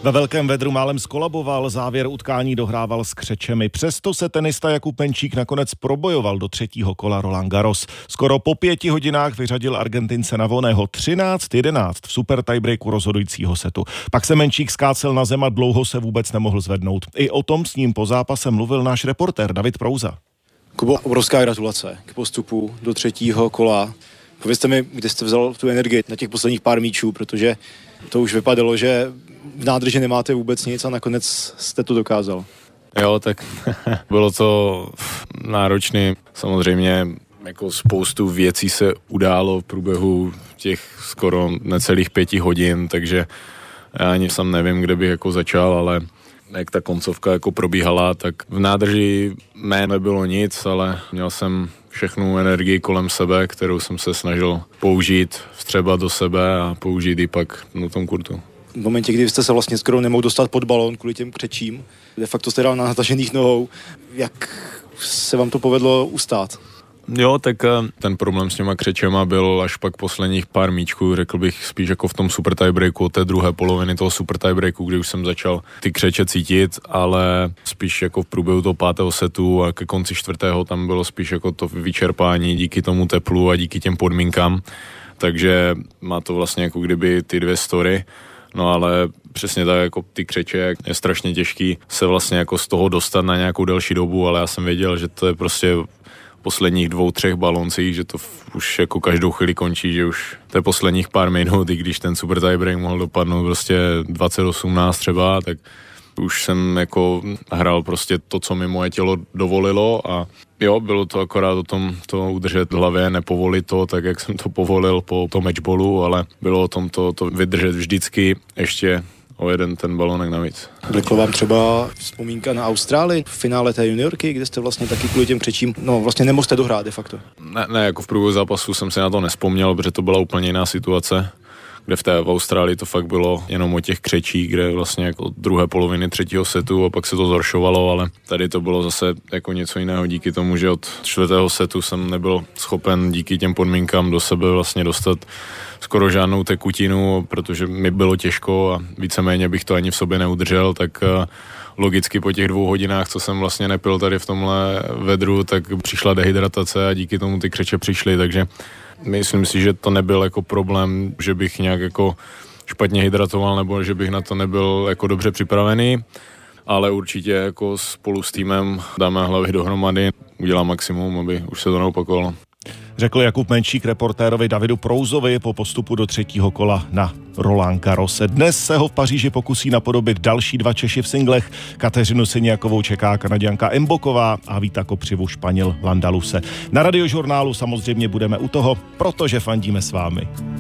Ve velkém vedru málem skolaboval, závěr utkání dohrával s křečemi. Přesto se tenista Jakub Menčík nakonec probojoval do třetího kola Roland Garros. Skoro po 5 hodinách vyřadil Argentince Navoného 13-11 v super tiebreaku rozhodujícího setu. Pak se Menčík skácel na zem a dlouho se vůbec nemohl zvednout. I o tom s ním po zápase mluvil náš reportér David Prouza. Kubo, obrovská gratulace k postupu do třetího kola. Povězte mi, kde jste vzal tu energii na těch posledních pár míčů, protože to už vypadalo, že v nádrži nemáte vůbec nic a nakonec jste to dokázal. Jo, tak bylo to náročné. Samozřejmě jako spoustu věcí se událo v průběhu těch skoro necelých 5 hodin, takže já ani sám nevím, kde bych jako začal, ale jak ta koncovka jako probíhala, tak v nádrži mé nebylo nic, ale měl jsem všechnu energii kolem sebe, kterou jsem se snažil použít, vstřebat do sebe a použít ji pak na tom kurtu. V momentě, kdy jste se vlastně skoro nemohl dostat pod balón kvůli těm křečím, de facto jste dal na natažených nohou, jak se vám to povedlo ustát? Jo, tak ten problém s těma křečema byl až pak posledních pár míčků, řekl bych spíš jako v tom super tiebreaku, té druhé poloviny toho super tiebreaku, kdy už jsem začal ty křeče cítit, ale spíš jako v průběhu toho 5. setu a ke konci 4. tam bylo spíš jako to vyčerpání díky tomu teplu a díky těm podmínkám, takže má to vlastně jako kdyby ty dvě story. No ale přesně tak jako ty křeče, je strašně těžký se vlastně jako z toho dostat na nějakou delší dobu, ale já jsem věděl, že to je prostě posledních 2-3 baloncích, že to už jako každou chvíli končí, že už to je posledních pár minut, i když ten super tiebreak mohl dopadnout prostě 20-18 třeba, tak už jsem jako hrál prostě to, co mi moje tělo dovolilo a jo, bylo to akorát o tom to udržet v hlavě, nepovolit to, tak jak jsem to povolil po tom matchballu, ale bylo o tom to vydržet vždycky ještě o jeden ten balonek navíc. Vleklo vám třeba vzpomínka na Austrálii v finále té juniorky, kde jste vlastně taky kvůli těm křečím, vlastně nemohli dohrát de facto? Ne, jako v průběhu zápasu jsem si na to nespomněl, protože to byla úplně jiná situace, kde v Austrálii to fakt bylo jenom o těch křečích, kde vlastně jako od druhé poloviny třetího setu a pak se to zhoršovalo, ale tady to bylo zase jako něco jiného díky tomu, že od 4. setu jsem nebyl schopen díky těm podmínkám do sebe vlastně dostat skoro žádnou tekutinu, protože mi bylo těžko a víceméně bych to ani v sobě neudržel, tak logicky po těch 2 hodinách, co jsem vlastně nepil tady v tomhle vedru, tak přišla dehydratace a díky tomu ty křeče přišly, takže myslím si, že to nebyl jako problém, že bych nějak jako špatně hydratoval nebo že bych na to nebyl jako dobře připravený, ale určitě jako spolu s týmem dáme hlavy dohromady, udělám maximum, aby už se to neopakovalo. Řekl Jakub Menčík reportérovi Davidu Prouzovi po postupu do třetího kola na Roland Garrose. Dnes se ho v Paříži pokusí napodobit další 2 Češi v singlech. Kateřinu Syniakovou čeká Kanaďanka Mboková a Víta Kopřivu Španěl Landaluse. Na Radiožurnálu samozřejmě budeme u toho, protože fandíme s vámi.